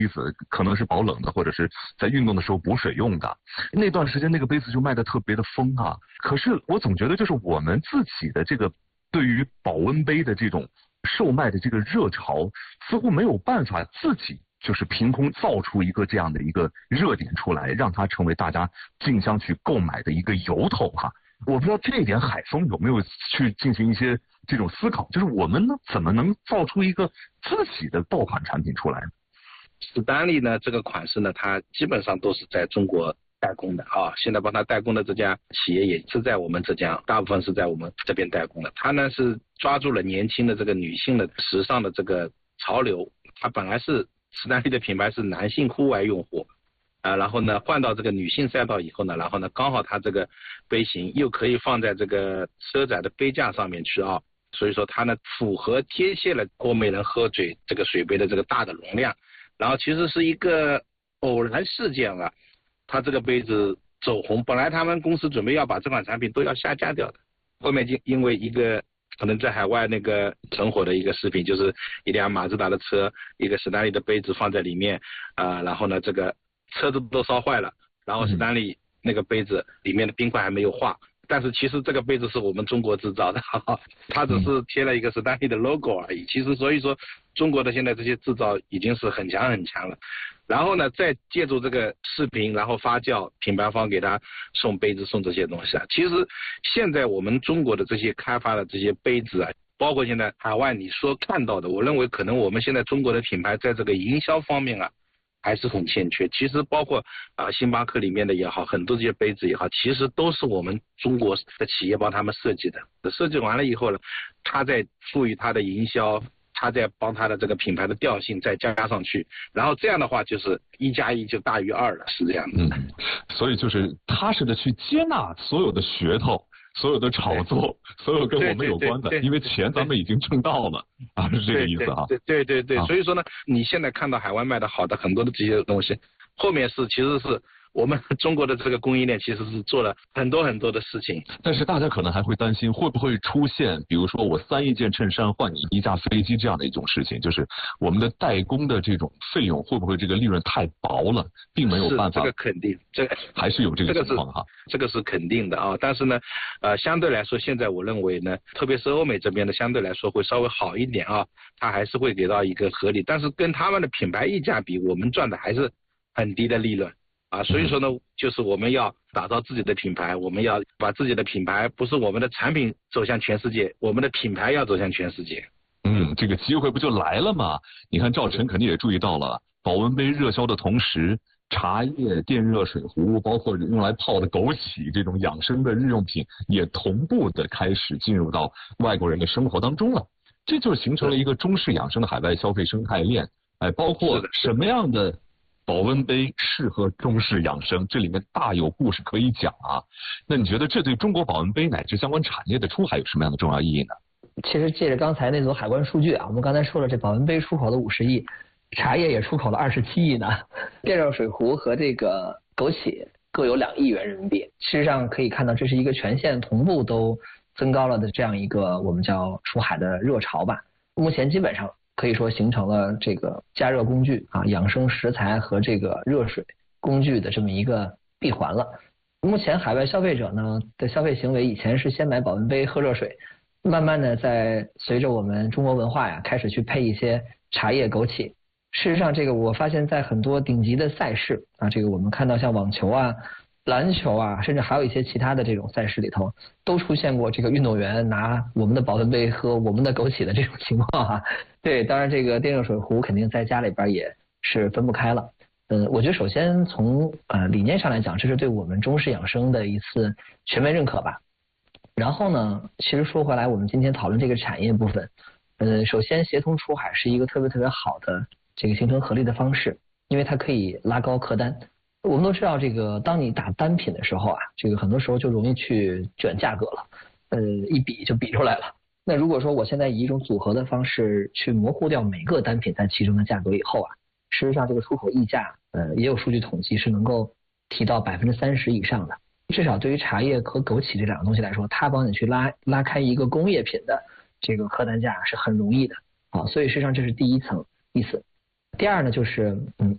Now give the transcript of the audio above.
子，可能是保冷的，或者是在运动的时候补水用的。那段时间那个杯子就卖的特别的疯啊。可是我总觉得就是我们自己的这个对于保温杯的这种售卖的这个热潮，似乎没有办法自己就是凭空造出一个这样的一个热点出来，让它成为大家竞相去购买的一个由头哈。我不知道这一点海丰有没有去进行一些这种思考，就是我们呢怎么能造出一个自己的爆款产品出来？ 史丹利呢这个款式呢，它基本上都是在中国代工的啊。现在帮它代工的这家企业也是在我们浙江，大部分是在我们这边代工的。它呢是抓住了年轻的这个女性的时尚的这个潮流。它本来是史丹利的品牌是男性户外用户。然后呢，换到这个女性赛道以后呢，然后呢，刚好它这个杯型又可以放在这个车载的杯架上面去啊，所以说它呢符合贴切了欧美人喝水这个水杯的这个大的容量。然后其实是一个偶然事件啊，它这个杯子走红，本来他们公司准备要把这款产品都要下架掉的，后面因为一个可能在海外那个很火的一个视频，就是一辆马自达的车，一个史丹利的杯子放在里面然后呢这个车子都烧坏了，然后史丹利那个杯子里面的冰块还没有化，但是其实这个杯子是我们中国制造的，它只是贴了一个史丹利的 logo 而已。其实所以说中国的现在这些制造已经是很强很强了。然后呢再借助这个视频，然后发酵，品牌方给他送杯子送这些东西啊。其实现在我们中国的这些开发的这些杯子啊，包括现在海外你说看到的，我认为可能我们现在中国的品牌在这个营销方面啊还是很欠缺。其实包括星巴克里面的也好，很多这些杯子也好，其实都是我们中国的企业帮他们设计的。设计完了以后呢，他再赋予它的营销，他再帮他的这个品牌的调性再加上去，然后这样的话就是1+1就大于2了，是这样的。 所以就是踏实的去接纳所有的噱头，所有的炒作，所有跟我们有关的，因为钱咱们已经挣到了啊，是这个意思啊。 对，所以说呢，你现在看到海外卖的好的很多的这些东西，后面其实是我们中国的这个供应链其实是做了很多很多的事情。 但是大家可能还会担心会不会出现比如说我3亿件衬衫换你1架飞机这样的一种事情，就是我们的代工的这种费用会不会这个利润太薄了，并没有办法。 这个肯定，这个还是有这个情况哈。 这个是肯定的啊。但是呢相对来说现在我认为呢，特别是欧美这边的相对来说会稍微好一点啊，它还是会给到一个合理，但是跟他们的品牌溢价比，我们赚的还是很低的利润所以说呢，就是我们要打造自己的品牌，我们要把自己的品牌，不是我们的产品走向全世界，我们的品牌要走向全世界。 这个机会不就来了吗？你看赵晨肯定也注意到了，保温杯热销的同时，茶叶、电热水壶，包括用来泡的枸杞这种养生的日用品，也同步的开始进入到外国人的生活当中了。这就形成了一个中式养生的海外消费生态链。包括什么样的保温杯适合中式养生，这里面大有故事可以讲啊。那你觉得这对中国保温杯乃至相关产业的出海有什么样的重要意义呢？ 其实借着刚才那组海关数据啊，我们刚才说了，这保温杯出口了50亿，茶叶也出口了27亿呢，电热水壶和这个枸杞各有2亿元人民币。事实上可以看到，这是一个全线同步都增高了的这样一个我们叫出海的热潮吧。目前基本上可以说形成了这个加热工具养生食材和这个热水工具的这么一个闭环了。目前海外消费者呢的消费行为，以前是先买保温杯喝热水，慢慢的在随着我们中国文化开始去配一些茶叶枸杞。事实上这个我发现在很多顶级的赛事这个我们看到像网球篮球甚至还有一些其他的这种赛事里头，都出现过这个运动员拿我们的保温杯喝我们的枸杞的这种情况对，当然这个电热水壶肯定在家里边也是分不开了。我觉得首先从理念上来讲，这是对我们中式养生的一次全面认可吧。然后呢，其实说回来，我们今天讨论这个产业部分，首先协同出海是一个特别好的这个形成合力的方式，因为它可以拉高客单。我们都知道，这个当你打单品的时候这个很多时候就容易去卷价格了，一比就比出来了。那如果说我现在以一种组合的方式去模糊掉每个单品在其中的价格以后事实上这个出口溢价也有数据统计是能够提到30%以上的。至少对于茶叶和枸杞这2个东西来说，它帮你去拉开一个工业品的这个客单价是很容易的所以事实上这是第一层意思。第二呢，就是